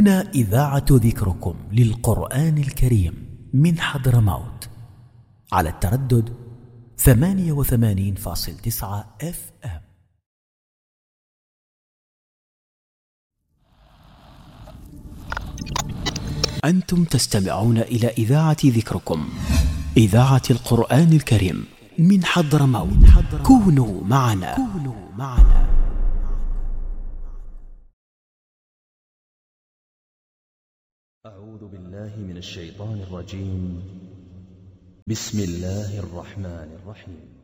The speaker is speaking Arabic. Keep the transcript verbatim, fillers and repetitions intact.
هنا إذاعة ذكركم للقرآن الكريم من حضرموت على التردد ثمانية وثمانين فاصل تسعة اف ام. أنتم تستمعون إلى إذاعة ذكركم، إذاعة القرآن الكريم من حضرموت. كونوا معنا, كونوا معنا. أعوذ بالله من الشيطان الرجيم. بسم الله الرحمن الرحيم.